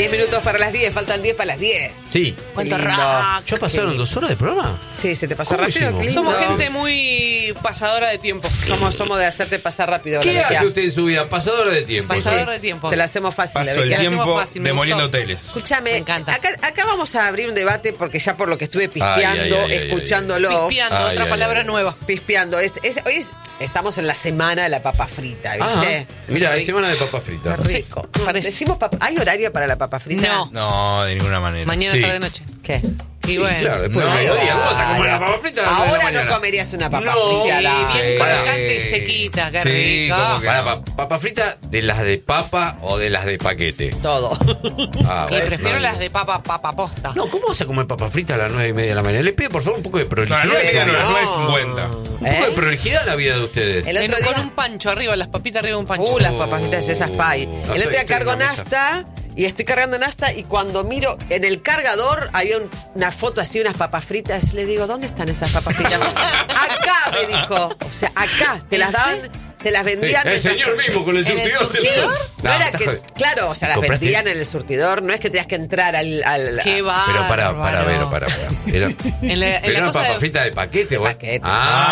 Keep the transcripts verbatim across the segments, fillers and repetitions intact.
diez minutos para las diez, faltan diez para las diez. Sí. ¿Cuánto lindo. rock? ¿Ya pasaron dos horas de programa? Sí, se te pasó ¿Cómo rápido. hicimos? Qué lindo. Somos gente muy pasadora de tiempo. Somos, somos de hacerte pasar rápido. ¿Qué Valeria. hace usted en su vida? Pasadora de tiempo. Pasador de tiempo. Te la hacemos fácil. Paso Valeria. el que la tiempo hacemos fácil, me demoliendo gustó. hoteles. Escúchame, Me encanta. Acá, acá vamos a abrir un debate porque ya por lo que estuve pispeando, Ay, ay, ay, ay, escuchándolo. Pispeando, Ay, otra ay, palabra ay. nueva. Pispeando. Es, es- hoy es- estamos en la semana de la papa frita, Ah, ¿viste? mira, hay semana de papa frita. Qué rico. Sí, parece. Decimos papa- ¿hay horario para la papa frita? No. No, de ninguna manera. Mañana, Sí. tarde, noche. ¿Qué? Y Sí, bueno. claro, después No, del mediodía. no, ¿Vos vas a comer no. la papa frita a las nueve de la Ahora no mañana? comerías una papa No. frita. Sí, la- bien para- crocante y sequita, qué Sí, rica. como que- Para, pa- ¿Papa frita de las de papa o de las de paquete? Todo. Ah, Y bueno, prefiero no, las de papa, papa posta. No, ¿cómo vas a comer papa frita a las nueve y media de la mañana? Le pido, por favor, un poco de No, prolijidad. no, no, no, no. las nueve cincuenta. Un poco ¿Eh? de prolijidad en la vida de ustedes. El otro En- día- Con un pancho arriba, las papitas arriba de un pancho. Uh, las papas fritas esas pay. No, El estoy- otro día estoy en cargo la mesa. nafta y estoy cargando nafta y cuando miro en el cargador había un- una foto así, unas papas fritas. Le digo, ¿dónde están esas papas fritas? Acá, me dijo. O sea, acá. Te las daban, te las Sí, vendían. el señor mismo con el ¿En el surtidor. surtidor? No, No, era está que, jodido. claro, o sea, las ¿Compraste? vendían en el surtidor. No es que tenías que entrar al... al Qué va. Pero para, para, ver, para, para. Era, En la, en pero la era cosa papa de- frita de paquete, ¿vos? paquete.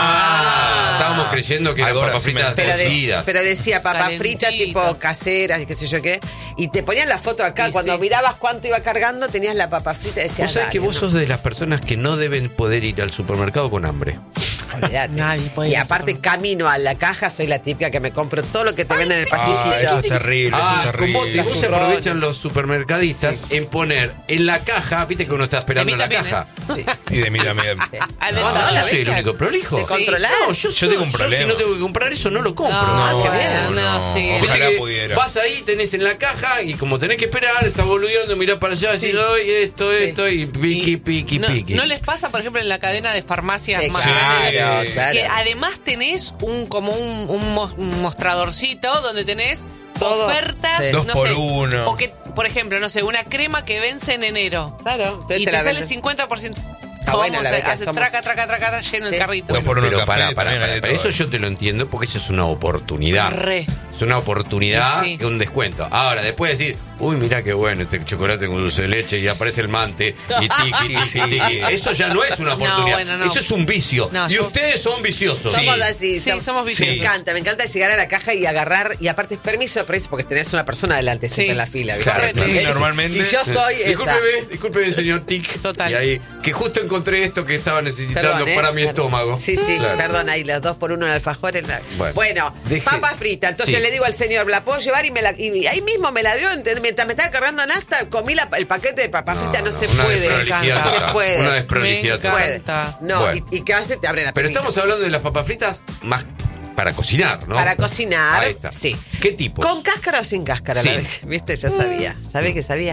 Ah, estábamos creyendo que eran Algo papas así me- fritas Pero, de- cocidas. pero decía papa Calentito. frita tipo caseras y qué sé yo qué. Y te ponían la foto acá. Y Cuando sí. mirabas cuánto iba cargando, tenías la papa frita y decías... Vos sabés que "Dale, vos no". sos de las personas que no deben poder ir al supermercado con hambre. Olvídate. Nadie puede Y ir al aparte supermercado. camino a la caja, soy la típica que me compro todo lo que te venden en el pasillito. Ah, eso es terrible, eso Ah, es con vos, y terrible. vos se aprovechan los supermercadistas en poner en la caja, viste que uno está esperando De en mí la también, caja. Sí. Y de mí también. Sí. Ah, de- Ah, no, yo la soy el bestia. único prolijo. ¿Te controlás? No, yo, Yo tengo un yo problema. si no tengo que comprar eso, no lo compro. Ah, No, qué bien. No, sí. Viste Ojalá que pudiera. Vas ahí, tenés en la caja y como tenés que esperar, estás boludeando, mirás para allá, Sí. decís, "Ay, esto, Sí. esto, y piqui, Y piqui, no, piqui. ¿No les pasa, por ejemplo, en la cadena de farmacias Sí, más claro, grandes, claro. que además tenés un como un, un mo- un mostradorcito donde tenés Todo. ofertas, Sí. Dos no por sé, uno. o que, por ejemplo, no sé, una crema que vence en enero Claro. Entonces y te te, la sale venden. cincuenta por ciento. Está buena Vamos la a beca, hacer somos- traca, traca, traca, traca, lleno Sí. el carrito. Dos por uno Pero café, para, para, también para, hay de para todo. eso yo te lo entiendo porque eso es una oportunidad. Re. Es una oportunidad Sí. y un descuento. Ahora, después decir, uy, mirá qué bueno este chocolate con dulce de leche y aparece el mante y tiqui, tiqui, tiqui. Eso ya no es una No, oportunidad. bueno, no. Eso es un vicio. No, y yo- ustedes son viciosos. Somos Sí. así. Sí, somos viciosos. Me encanta, me encanta llegar a la caja y agarrar. Y aparte, permiso, permiso, porque tenés una persona adelante siempre Sí. en la fila. ¿viste? Claro, claro. Y- Normalmente- Y yo soy esa. Discúlpeme, discúlpeme, señor Tic. Total. Y ahí, que justo encontré esto que estaba necesitando Perdón, ¿eh? para mi Perdón. estómago. Sí, sí, Claro. perdón, ahí los dos por uno en alfajor. en la- Bueno, Bueno, deje- papa frita. Entonces Sí. le digo al señor, ¿la puedo llevar? Y, me la, y ahí mismo me la dio. ¿entendés? Mientras me estaba cargando nafta, comí la- el paquete de papa No, frita. No, no, se una puede. desprolijidad No se total, puede. una desprolijidad Me total. Puede. encanta. No, Bueno. y, y qué hace? Te abre la Pero pepita. estamos hablando de las papas fritas más para cocinar, ¿no? Para cocinar. Ahí está. Sí. ¿Qué tipo? ¿Con cáscara o sin cáscara? Sí. La- ¿Viste? Ya sabía. ¿Sabés que sabía?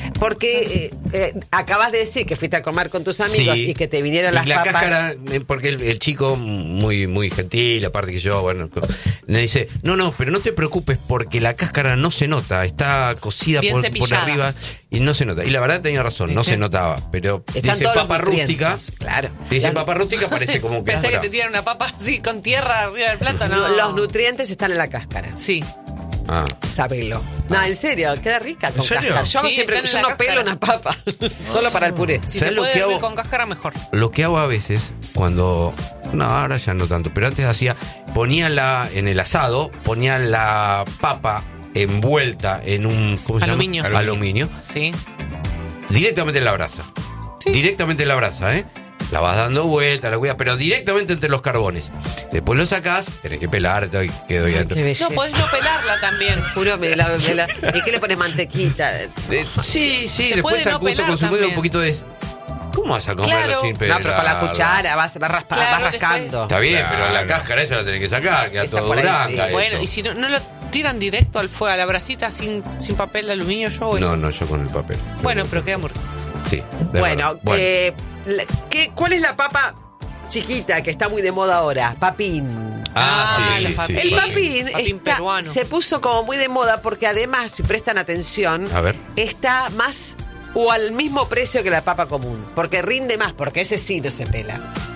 Porque eh, eh, acabas de decir que fuiste a comer con tus amigos Sí. y que te vinieron Y las la papas. cáscara, eh, porque el, el chico muy muy gentil, aparte que yo, bueno, me dice, no, no, pero no te preocupes porque la cáscara no se nota, está cocida Bien por, por cepillada. arriba y no se nota. Y la verdad tenía razón, no Sí. se notaba, pero Están dice todos los papa rústica, nutrientes, claro. dice Las- papa rústica parece como que... Pensé que fuera- te tiran una papa así con tierra arriba del plato, no. Los nutrientes están en la cáscara. Sí. Ah. Sabelo. No, en serio, queda rica con ¿En serio? cáscara. Yo hago Sí, siempre, están en yo la no pelo cáscara. una papa. Solo para el puré. Si ¿Sabes se lo puede que hervir hago? con cáscara, mejor. Lo que hago a veces, cuando... No, ahora ya no tanto, pero antes hacía... Ponía la en el asado, ponía la papa envuelta en un... ¿Cómo se Aluminio. llama? Aluminio. Sí. Directamente en la brasa. Sí. Directamente en la brasa, ¿eh? La vas dando vuelta, la cuidas, pero directamente entre los carbones. Después lo sacás, tenés que pelar, todo, y quedó ahí Ay, adentro. qué belleza. No, podés no pelarla también. Juro, me la, me la- ¿y qué le pones mantequita? Eh, sí, sí, Se después puede no al gusto pelar consumido un también. poquito de... ¿Cómo vas a comerlo Claro. sin No, pelar? pero con la cuchara vas, vas, raspa- Claro, vas después- rascando. Está bien, Claro. pero la cáscara esa la tenés que sacar, queda Esa todo por ahí blanca. sí. Bueno, eso. y si no, no lo tiran directo al fuego, a la brasita sin, sin papel de aluminio, yo hago No, eso. no, yo con el papel. Bueno, pero queda muy rico. Sí, de Bueno, verdad. eh, la- ¿qué, ¿cuál es la papa chiquita que está muy de moda ahora? Papín. Ah, Ah, sí, los sí, papines. sí. El papín, Papín está- peruano. se puso como muy de moda porque además, si prestan atención, A ver. está más o al mismo precio que la papa común. Porque rinde más, porque ese sí no se pela.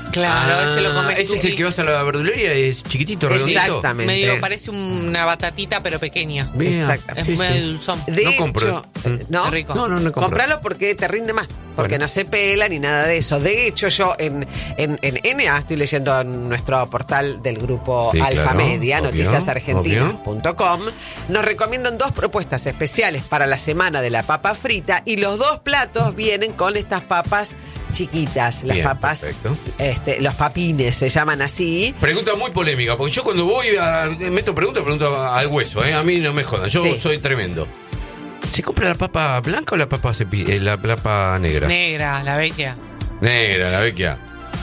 Claro, Ah, ese lo comes ese tú. es el que vas a la verdulería, es chiquitito, redondito. Exactamente. Medio parece una batatita, pero pequeña. Bien. Exacto. Es Sí, medio sí. dulzón. De No hecho, compro. eh, ¿no? Qué rico. No, no, no compro. Compralo porque te rinde más, porque Bueno. no se pela ni nada de eso. De hecho, yo en, en, en N A estoy leyendo en nuestro portal del grupo Sí, Alfa claro, Media, obvio, noticias argentinas punto com, nos recomiendan dos propuestas especiales para la semana de la papa frita y los dos platos vienen con estas papas chiquitas, las Bien, papas, perfecto. este, los papines se llaman así. Pregunta muy polémica, porque yo cuando voy a meto pregunta, pregunto al hueso, ¿eh? A mí no me jodan, yo Sí. soy tremendo. ¿Se compra la papa blanca o la papa cepi- eh, la papa negra? Negra, la vecchia. Negra, la vecchia.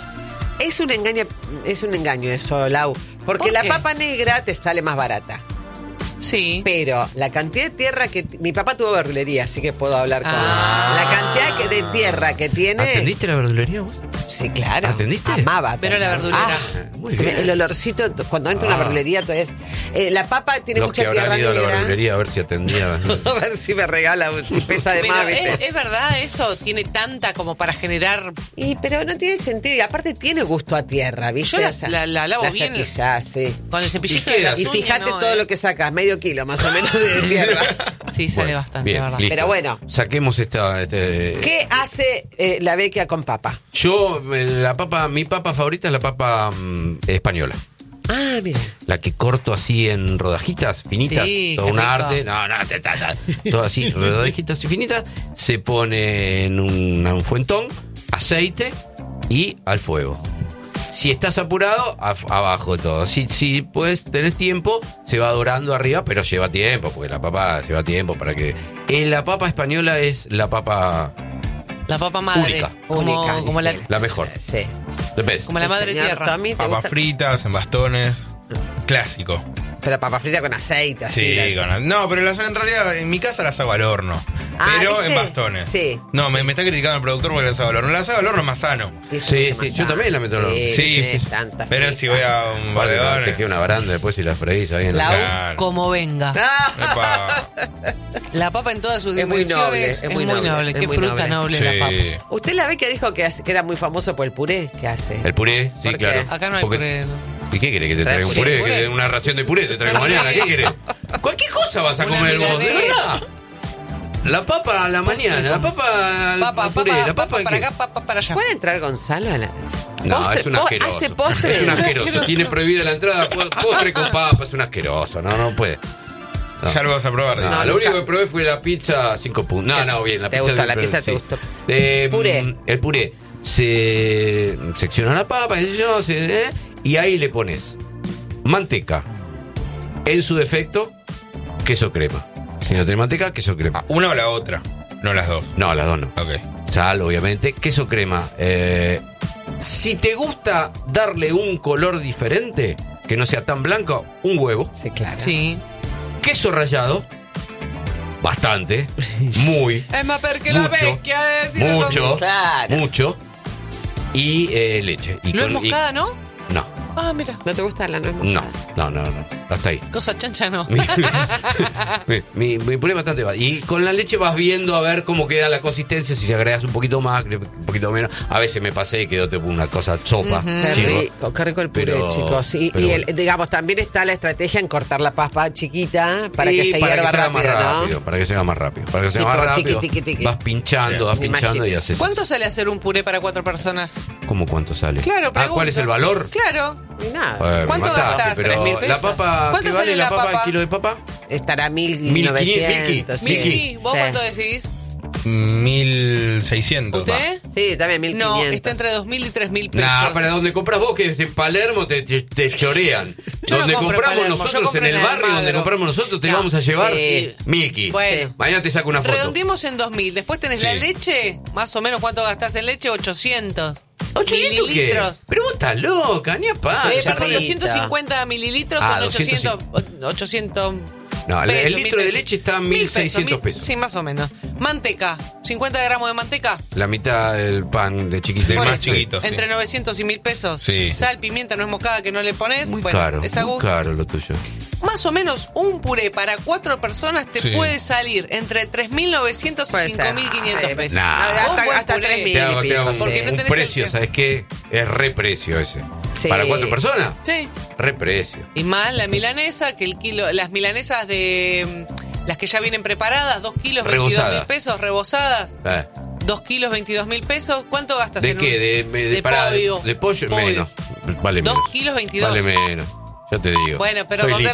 Es un engaño, es un engaño eso, Lau, porque ¿Por la qué? papa negra te sale más barata. Sí. Pero la cantidad de tierra que... Mi papá tuvo verdulería, así que puedo hablar con... Ah. La cantidad que- de tierra que tiene... ¿Atendiste la verdulería vos? Sí, claro. ¿Atendiste? Amaba. Pero la atender. verdulera. Ah, Muy se ve bien. el olorcito, t- cuando entra a Ah. una verdulería, entonces... Eh, la papa tiene Los mucha que tierra habrán ido a la negra. verdulería a ver si atendía. A ver si me regala, si pesa de Pero más, es, ¿viste? es verdad eso, tiene tanta como para generar. Y, pero no tiene sentido. Y aparte tiene gusto a tierra, ¿viste? Yo la- O sea, la- la lavo bien. cepillás, sí. Con el cepillito Y de las Y uñas, fíjate no, todo eh. lo que sacas, medio kilo más o menos de tierra. Sí, sale Bueno, bastante, bien, la verdad. listo. Pero bueno. Saquemos esta. Este, ¿Qué hace eh, la vecchia con papa? Yo, eh, la papa, mi papa favorita es la papa mm, española. Ah, mira. La que corto así en rodajitas finitas, Sí, todo qué un rico. arte, no, no, ta, ta, ta, todo así, rodajitas y finitas, se pone en un, un fuentón, aceite y al fuego. Si estás apurado, a- abajo todo. Si, si pues tenés tiempo, se va dorando arriba, pero lleva tiempo, porque la papa lleva tiempo para que... Eh, la papa española es la papa, La papa madre. Única. Como, Única, como la, dice. la mejor. Sí. The best. como la madre Señor tierra. Tommy, ¿te Papas gusta? fritas, en bastones. Clásico. Pero papa frita con aceite, así. Sí, la- con- no, pero las en realidad en mi casa las hago al horno. Ah, pero ¿viste? en bastones. Sí. No, Me, me está criticando el productor porque las hago al horno. Las hago al horno más sano. Eso Sí, es sí, más yo también la meto en el horno. Sí, Sí, sí, sí. tanta Pero frita. si voy a un Vale, no, bodegón. te queda una baranda después si la freís ahí en la... La- Claro. Como venga. Ah, Epa. La papa en todas sus Es muy dimensiones noble, es, es muy muy noble. noble, es Qué muy fruta noble. noble, la papa. Sí. Usted la ve que dijo que, hace- que era muy famoso por el puré que hace. El puré, sí, ¿Por qué? claro. Acá no hay Porque- puré. ¿no? ¿Y qué querés? ¿Que te Trae traiga un puré, puré? puré. ¿Que te dé una ración de puré te traigo mañana? ¿Qué querés? Cualquier cosa vas a Una comer vos, ¿de milanesa. verdad? La papa a la mañana, la papa al Papa, al puré, papa, la papa papa para ¿qué? acá, papa para allá. ¿Puede entrar Gonzalo a la.? No, Postre- es un po- asqueroso. ¿Hace postre? Es un asqueroso. Tiene prohibida la entrada, po- postre con papa, es un asqueroso. No, no puede. No. Ya lo vas a probar. No, dice. lo nunca. único que probé fue la pizza cinco puntos. No, no, bien, la ¿Te pizza. gustó? La pero pizza te sí. gustó. Eh, Puré. mm, El puré. Se secciona la papa, qué sé yo, se- eh, y ahí le pones manteca. En su defecto, queso crema. Si no tenés manteca, queso crema. Ah, ¿Una o la otra? No las dos. No, las dos no. Ok. Sal, obviamente. Queso crema. Eh, si te gusta darle un color diferente, que no sea tan blanco, un huevo. Sí, claro. Sí. Queso rallado. Bastante. Muy. Es más per que la Mucho. vecchia, decirlo Mucho. conmigo. Claro. Mucho. Y eh, leche. Y No es con- y- moscada, ¿no? No. Ah, mira. ¿No te gusta la nuez No, moscada? no, no, no. Hasta ahí. Cosa chancha, no. mi, mi, mi puré bastante va. Y con la leche vas viendo a ver cómo queda la consistencia, si se agregas un poquito más, un poquito menos. A veces me pasé y quedó tipo una cosa sopa. Qué chico. rico, qué rico el puré, Pero- chicos. Y, pero y el- bueno. digamos, también está la estrategia en cortar la papa chiquita para Y que se para hierva que se haga más rápido, ¿no? rápido, para que se haga más rápido. Para que se haga Tipo más tiqui, rápido. tiqui, tiqui. Vas pinchando, vas Me pinchando imagino. y haces. ¿Cuánto sale hacer un puré para cuatro personas? ¿Cómo cuánto sale? Claro, Ah, pregunto. ¿cuál es el valor? Claro. Y nada. Eh, me ¿Cuánto mataste, gastás? pero ¿Tres mil pesos? la papa, ¿Cuánto ¿qué vale sale la la papa, papa? el kilo de papa? Estará mil Mil novecientos. quinientos, sí. Miki, ¿vos Sí. cuánto decís? mil seiscientos. ¿Usted? Sí, también mil No, quinientos. está entre dos mil y tres mil pesos. Nah, para donde compras vos, que es en Palermo, te, te, te chorean. Yo no donde compro en compramos Palermo, yo nosotros, compro en el en barrio Almagro. donde compramos nosotros, te No, vamos a llevar sí. Milky. Bueno. Sí. Mañana te saco una foto. Redondimos en dos mil. Después tenés Sí. la leche. Más o menos, ¿cuánto gastás en leche? ochocientos. ¿ochocientos qué? mililitros. Pero vos estás loca, ni a paz. Eh, ya perdón, rita. doscientos cincuenta mililitros Ah, son doscientos ochocientos. ochocientos No, el- pesos, el mil litro de pesos. leche está en Mil mil seiscientos mil- pesos. Sí, más o menos. Manteca, cincuenta gramos de manteca. La mitad del pan de chiquito. Del Por más eso, chiquito, sí. Entre novecientos y mil pesos. Sí. Sal, pimienta, nuez moscada que no le pones. Muy bueno, caro, es a muy gusto. caro lo tuyo. Más o menos un puré para cuatro personas te Sí. puede salir entre tres mil novecientos y Puede cinco mil quinientos ser. pesos. Nah. Un Hasta, buen hasta puré. tres mil. Te hago, te hago un, Porque no un tenés precio, el- ¿sabes qué? Es reprecio ese. Sí. ¿Para cuatro personas? Sí. Reprecio. Y más la milanesa, que el kilo, las milanesas de mm, las que ya vienen preparadas, dos kilos, veintidós mil Rebozadas. pesos, rebozadas, Eh, dos kilos, veintidós mil pesos. ¿Cuánto gastas ¿De en qué? un- ¿De, de, de pará, pollo? de pollo? Pollo. Menos. Vale Dos menos. kilos veintidós. Vale menos. Yo te digo. Bueno, pero Soy donde